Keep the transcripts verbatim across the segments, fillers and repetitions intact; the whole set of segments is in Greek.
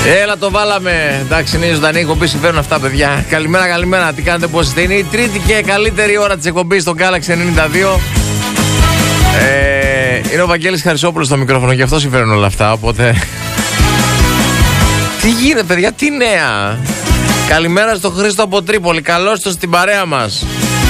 Έλα, το βάλαμε. Εντάξει, είναι η ζωντανή εκπομπή, συμβαίνουν αυτά, παιδιά. Καλημέρα, καλημέρα. Τι κάνετε, πώς είστε? Είναι η τρίτη και καλύτερη ώρα της εκπομπής στο Galaxy ενενήντα δύο. Ε, είναι ο Βαγγέλης Χαρισόπουλος στο μικρόφωνο, γι' αυτό συμβαίνουν όλα αυτά. Οπότε. Τι γίνεται, παιδιά, τι νέα? Καλημέρα στον Χρήστο από Τρίπολη. Καλώς το στην παρέα μας.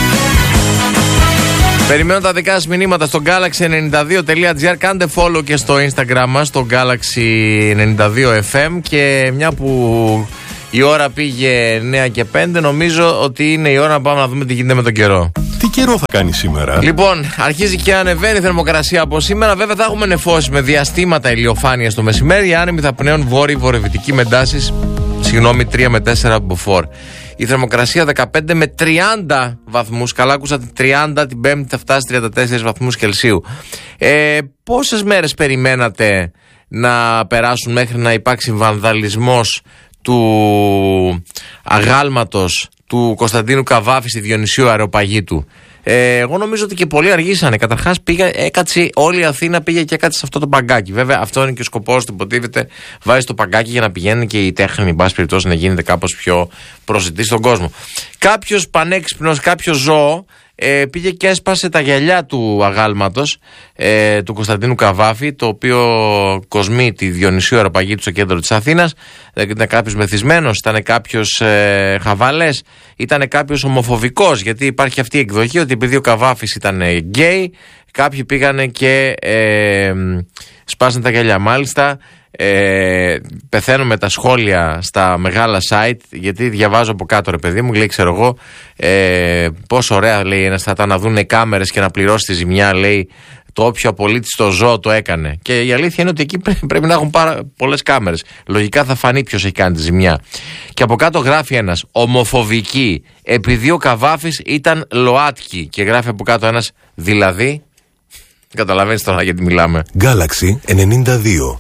Περιμένω τα δικά σας μηνύματα στο galaxy ενενήντα δύο τελεία gr. Κάντε follow και στο Instagram μας, στο Galaxy ενενήντα δύο εφ εμ. Και μια που η ώρα πήγε εννιά και πέντε, νομίζω ότι είναι η ώρα να πάμε να δούμε τι γίνεται με τον καιρό. Τι καιρό θα κάνει σήμερα? Λοιπόν, αρχίζει και ανεβαίνει η θερμοκρασία από σήμερα. Βέβαια θα έχουμε νεφώσεις με διαστήματα ηλιοφάνεια το μεσημέρι. Οι άνεμοι θα πνέουν βόρειο-βορειοδυτική με εντάσεις, συγγνώμη, τρία με τέσσερα μποφόρ. Η θερμοκρασία δεκαπέντε με τριάντα βαθμούς. Καλά ακούσατε, τριάντα. Την Πέμπτη θα φτάσει τριάντα τέσσερις βαθμούς Κελσίου. Ε, πόσες μέρες περιμένατε να περάσουν μέχρι να υπάρξει βανδαλισμός του αγάλματος του Κωνσταντίνου Καβάφη στη Διονυσίου Αεροπαγήτου? Ε, εγώ νομίζω ότι και πολλοί αργήσανε. Καταρχάς πήγα, έκατσε όλη η Αθήνα, πήγε και έκατσε σε αυτό το παγκάκι. Βέβαια, αυτό είναι και ο σκοπός του, υποτίθεται. Βάζει το παγκάκι για να πηγαίνει και η τέχνη, εν πάση περιπτώσει, να γίνεται κάπως πιο προσιτή στον κόσμο. Κάποιος πανέξυπνος, κάποιο ζώο, ε, πήγε και έσπασε τα γυαλιά του αγάλματος ε, του Κωνσταντίνου Καβάφη, το οποίο κοσμεί τη Διονυσίου Αεροπαγήτου στο κέντρο της Αθήνας. Ήταν κάποιος μεθυσμένος, ήταν κάποιος ε, χαβαλές, ήταν κάποιος ομοφοβικός, γιατί υπάρχει αυτή η εκδοχή ότι επειδή ο Καβάφης ήταν γκέι, κάποιοι πήγανε και ε, σπάσανε τα γυαλιά. Μάλιστα, Ε, πεθαίνω με τα σχόλια στα μεγάλα site, γιατί διαβάζω από κάτω, ρε παιδί μου, λέει, ξέρω εγώ, ε, πόσο ωραία, λέει, ένας θα ήταν να δουν οι κάμερες και να πληρώσει τη ζημιά, λέει, το όποιο απολύτιστο ζώο το έκανε. Και η αλήθεια είναι ότι εκεί πρέπει, πρέπει να έχουν πάρα πολλές κάμερες. Λογικά θα φανεί ποιος έχει κάνει τη ζημιά. Και από κάτω γράφει ένας ομοφοβική, επειδή ο Καβάφης ήταν ΛΟΑΤΚΙ. Και γράφει από κάτω ένας, δηλαδή. Καταλαβαίνεις τώρα γιατί μιλάμε. Galaxy ενενήντα δύο.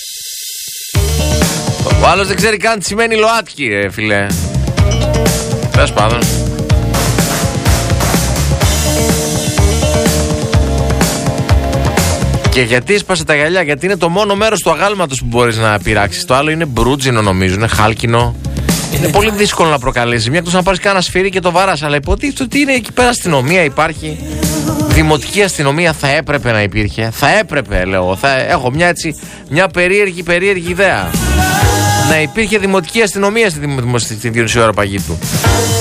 Ο άλλος δεν ξέρει καν τι σημαίνει ΛΟΑΤΚΙ, ρε φίλε. Πες πάντων. Και γιατί έσπασε τα γυαλιά? Γιατί είναι το μόνο μέρος του αγάλματος που μπορείς να πειράξεις. Το άλλο είναι μπρούτζινο, νομίζω, είναι χάλκινο. Είναι πολύ δύσκολο να προκαλέσει μια, εκτός να πάρεις κάνα σφυρί και το βαράς. Αλλά υποτίθεται ότι είναι εκεί πέρα αστυνομία, υπάρχει. Δημοτική αστυνομία θα έπρεπε να υπήρχε. Θα έπρεπε, λέω. Θα... Έχω μια έτσι, μια περίεργη, περίεργη ιδέα. Να υπήρχε δημοτική αστυνομία στη, στη Διονυσίου Αεροπαγήτου.